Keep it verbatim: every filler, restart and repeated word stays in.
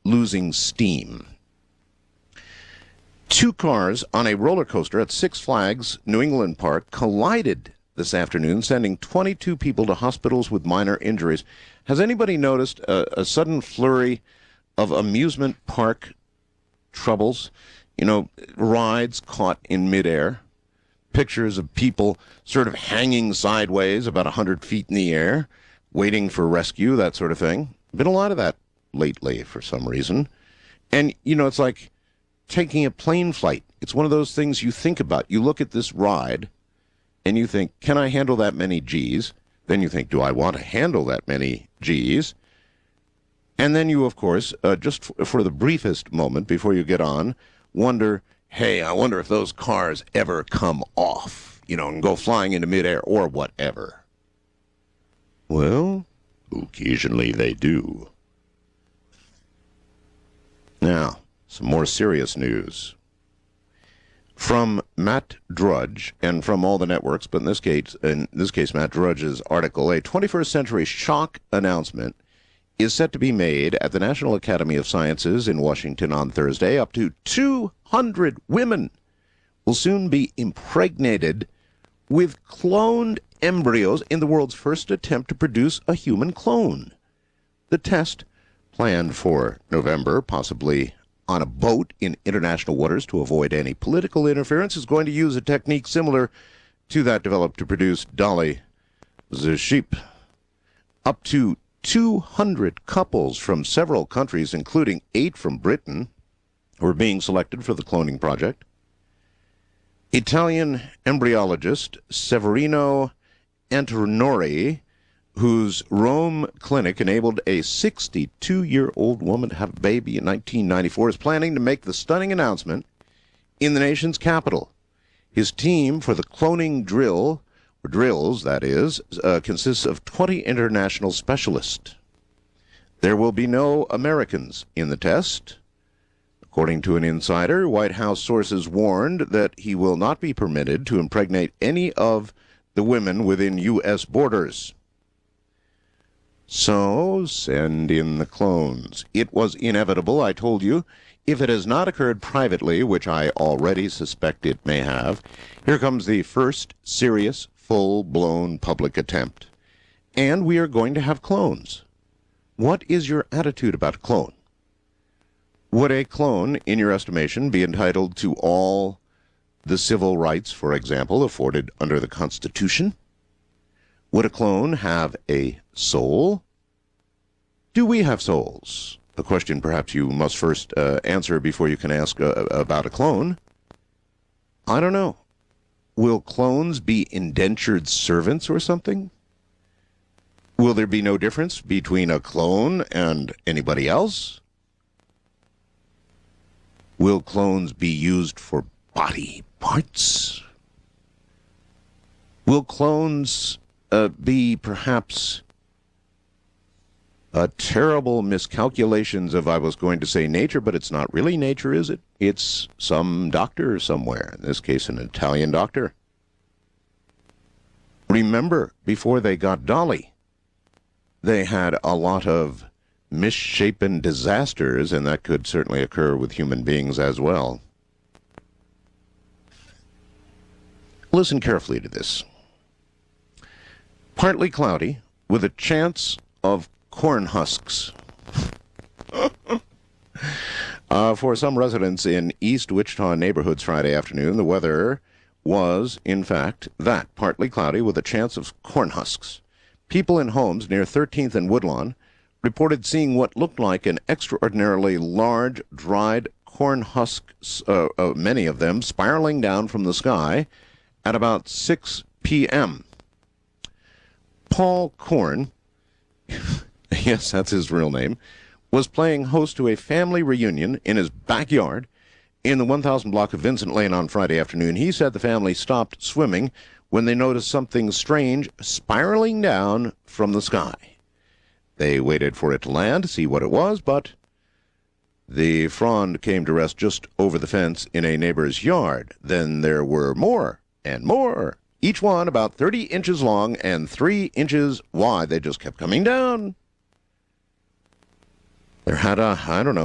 losing steam. Two cars on a roller coaster at Six Flags New England Park collided this afternoon, sending twenty-two people to hospitals with minor injuries. Has anybody noticed a, a sudden flurry of amusement park troubles? You know, rides caught in midair, pictures of people sort of hanging sideways about one hundred feet in the air, waiting for rescue, that sort of thing. Been a lot of that lately for some reason. And, you know, it's like taking a plane flight. It's one of those things you think about. You look at this ride, and you think, can I handle that many G's? Then you think, do I want to handle that many G's? And then you, of course, uh, just f- for the briefest moment before you get on, wonder, hey, I wonder if those cars ever come off, you know, and go flying into midair or whatever. Well, occasionally they do. Now, some more serious news. From Matt Drudge, and from all the networks, but in this case, in this case, Matt Drudge's article, a twenty-first century shock announcement is set to be made at the National Academy of Sciences in Washington on Thursday. Up to two hundred women will soon be impregnated with cloned embryos in the world's first attempt to produce a human clone. The test, planned for November, possibly on a boat in international waters to avoid any political interference, is going to use a technique similar to that developed to produce Dolly the sheep. Up to two hundred couples from several countries, including eight from Britain, were being selected for the cloning project. Italian embryologist Severino Antonori, whose Rome clinic enabled a sixty-two-year-old woman to have a baby in nineteen ninety-four, is planning to make the stunning announcement in the nation's capital. His team for the cloning drill, or drills, that is, uh, consists of twenty international specialists. There will be no Americans in the test. According to an insider, White House sources warned that he will not be permitted to impregnate any of the women within U S borders. So, send in the clones. It was inevitable, I told you. If it has not occurred privately, which I already suspect it may have, here comes the first serious, full-blown public attempt. And we are going to have clones. What is your attitude about a clone? Would a clone, in your estimation, be entitled to all the civil rights, for example, afforded under the Constitution? Would a clone have a soul? Do we have souls? A question perhaps you must first uh, answer before you can ask uh, about a clone. I don't know. Will clones be indentured servants or something? Will there be no difference between a clone and anybody else? Will clones be used for body parts? Will clones uh, be perhaps uh, terrible miscalculations of, I was going to say nature, but it's not really nature, is it? It's some doctor somewhere, in this case an Italian doctor. Remember, before they got Dolly, they had a lot of misshapen disasters, and that could certainly occur with human beings as well. Listen carefully to this. Partly cloudy, with a chance of corn husks. uh, for some residents in East Wichita neighborhoods Friday afternoon, the weather was, in fact, that, partly cloudy with a chance of corn husks. People in homes near thirteenth and Woodlawn reported seeing what looked like an extraordinarily large, dried corn husks, uh, uh, many of them spiraling down from the sky at about six p.m. Paul Korn, yes, that's his real name, was playing host to a family reunion in his backyard in the one thousand block of Vincent Lane on Friday afternoon. He said the family stopped swimming when they noticed something strange spiraling down from the sky. They waited for it to land to see what it was, but the frond came to rest just over the fence in a neighbor's yard. Then there were more and more, each one about thirty inches long and three inches wide. They just kept coming down. There had a, I don't know,